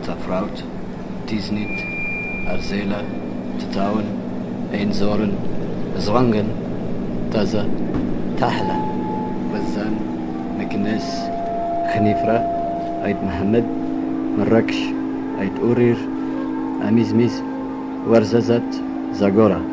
تفراوت تيزنيت أرزيلا تتاون أينزورن زغنغن تازا تحلى وزان مكنس خنيفرة أيد محمد مراكش أيد أورير أميزميز ورزازات زاغورا